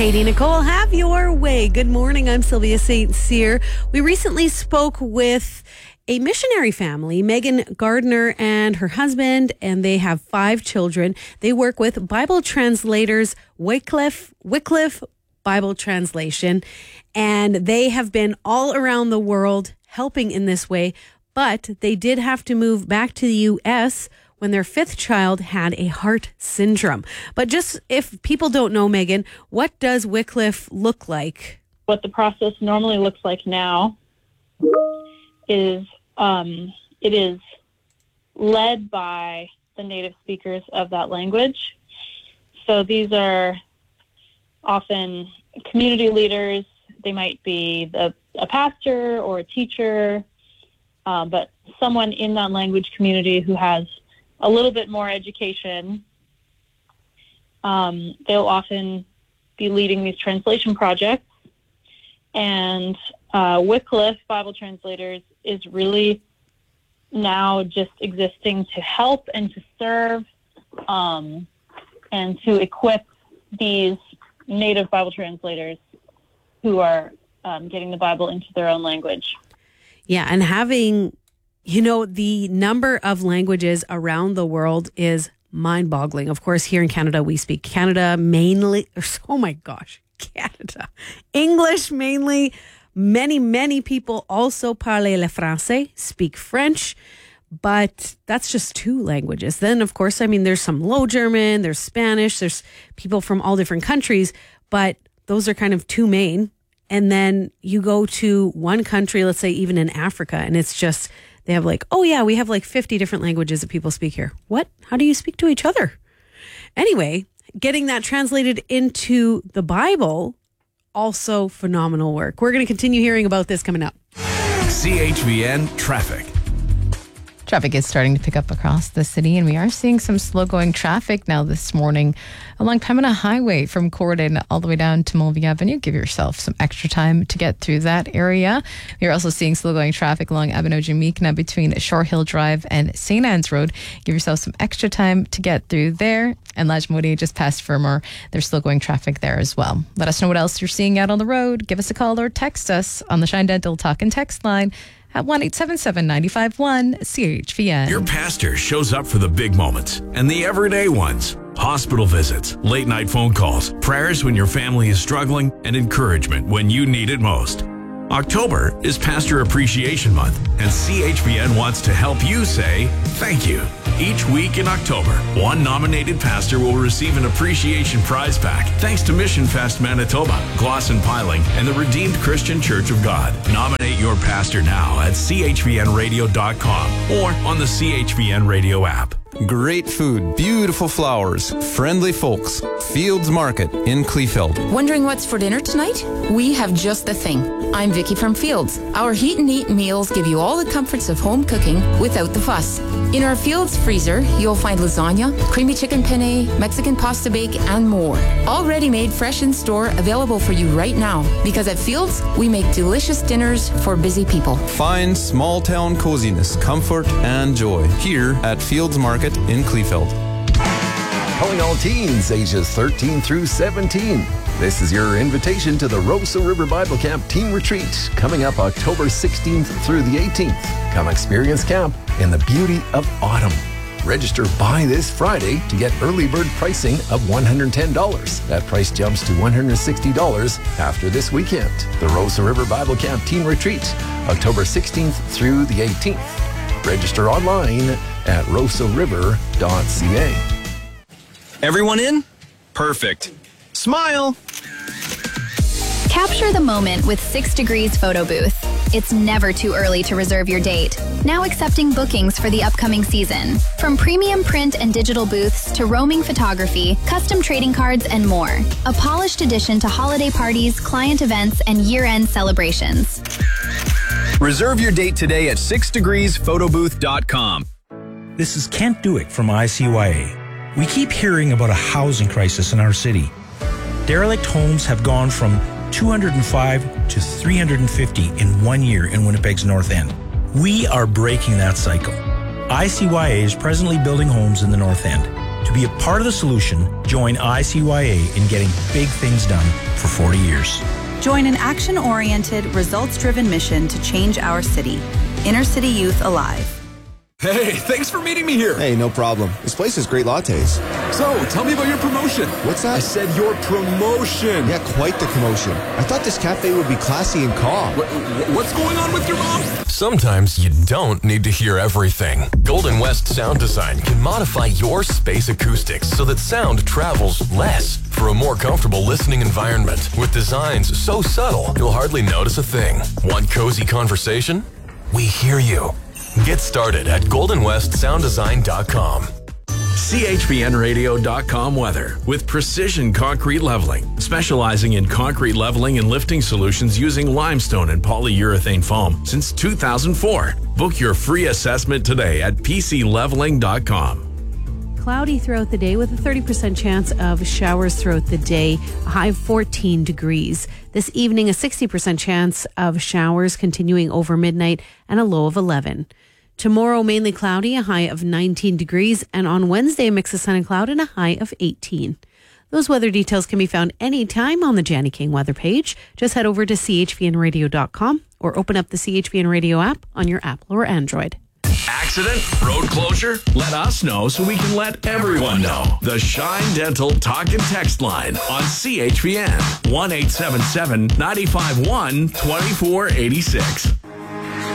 Katie Nicole, have your way. Good morning. I'm Sylvia St. Cyr. We recently spoke with a missionary family, Megan Gardner and her husband, and they have 5 children. They work with Bible translators, Wycliffe Bible Translation, and they have been all around the world helping in this way, but they did have to move back to the U.S. when their 5th child had a heart syndrome. But just if people don't know, Megan, what does Wycliffe look like? What the process normally looks like now is it is led by the native speakers of that language. So these are often community leaders. They might be a pastor or a teacher, but someone in that language community who has a little bit more education. They'll often be leading these translation projects. And Wycliffe Bible Translators is really now just existing to help and to serve and to equip these native Bible translators who are getting the Bible into their own language. Yeah, and having, the number of languages around the world is mind-boggling. Of course, here in Canada, we speak Canada mainly. Oh my gosh, Canada. English mainly. Many people also parle le français, speak French, but that's just 2 languages. Then, of course, there's some Low German, there's Spanish, there's people from all different countries, but those are kind of 2 main. And then you go to one country, let's say even in Africa, and it's just, they have we have 50 different languages that people speak here. What? How do you speak to each other? Anyway, getting that translated into the Bible, also phenomenal work. We're going to continue hearing about this coming up. CHVN Traffic. Traffic is starting to pick up across the city, and we are seeing some slow-going traffic now this morning along Pembina Highway from Corydon all the way down to Mulvey Avenue. Give yourself some extra time to get through that area. You're also seeing slow-going traffic along Abinogemeekna between Shore Hill Drive and St. Anne's Road. Give yourself some extra time to get through there. And Lajmodi just past Fermor. There's slow-going traffic there as well. Let us know what else you're seeing out on the road. Give us a call or text us on the Shine Dental Talk and Text line at 1-877-951 CHVN. Your pastor shows up for the big moments and the everyday ones. Hospital visits, late night phone calls, prayers when your family is struggling, and encouragement when you need it most. October is Pastor Appreciation Month, and CHVN wants to help you say thank you. Each week in October, one nominated pastor will receive an appreciation prize pack thanks to Mission Fest Manitoba, Glosson Piling, and the Redeemed Christian Church of God. Nominate your pastor now at chvnradio.com or on the CHVN Radio app. Great food, beautiful flowers, friendly folks. Fields Market in Kleefeld. Wondering what's for dinner tonight? We have just the thing. I'm Vicky from Fields. Our heat and eat meals give you all the comforts of home cooking without the fuss. In our Fields freezer, you'll find lasagna, creamy chicken penne, Mexican pasta bake, and more. All ready-made, fresh in store, available for you right now. Because at Fields, we make delicious dinners for busy people. Find small-town coziness, comfort, and joy here at Fields Market in Kleefeld. Calling all teens ages 13 through 17. This is your invitation to the Rosa River Bible Camp Teen Retreat coming up October 16th through the 18th. Come experience camp in the beauty of autumn. Register by this Friday to get early bird pricing of $110. That price jumps to $160 after this weekend. The Rosa River Bible Camp Teen Retreat, October 16th through the 18th. Register online at rosariver.ca. Everyone in? Perfect. Smile! Capture the moment with 6 Degrees Photo Booth. It's never too early to reserve your date. Now accepting bookings for the upcoming season. From premium print and digital booths to roaming photography, custom trading cards, and more. A polished addition to holiday parties, client events, and year-end celebrations. Reserve your date today at 6degreesphotoBooth.com. This is Kent Duick from ICYA. We keep hearing about a housing crisis in our city. Derelict homes have gone from 205 to 350 in 1 year in Winnipeg's North End. We are breaking that cycle. ICYA is presently building homes in the North End. To be a part of the solution, join ICYA in getting big things done for 40 years. Join an action-oriented, results-driven mission to change our city. Inner City Youth Alive. Hey, thanks for meeting me here. Hey, no problem. This place has great lattes. So, tell me about your promotion. What's that? I said your promotion. Yeah, quite the commotion. I thought this cafe would be classy and calm. What's going on with your mom? Sometimes you don't need to hear everything. Golden West Sound Design can modify your space acoustics so that sound travels less for a more comfortable listening environment. With designs so subtle, you'll hardly notice a thing. Want cozy conversation? We hear you. Get started at goldenwestsounddesign.com. CHPNradio.com weather with Precision Concrete Leveling, specializing in concrete leveling and lifting solutions using limestone and polyurethane foam since 2004. Book your free assessment today at PCLeveling.com. Cloudy throughout the day with a 30% chance of showers throughout the day, a high of 14 degrees. This evening, a 60% chance of showers continuing over midnight and a low of 11. Tomorrow, mainly cloudy, a high of 19 degrees. And on Wednesday, a mix of sun and cloud and a high of 18. Those weather details can be found anytime on the Janny King weather page. Just head over to chpnradio.com or open up the CHPN Radio app on your Apple or Android. Accident? Road closure? Let us know so we can let everyone know. The Shine Dental Talk and Text line on CHPN 1-877-951-2486.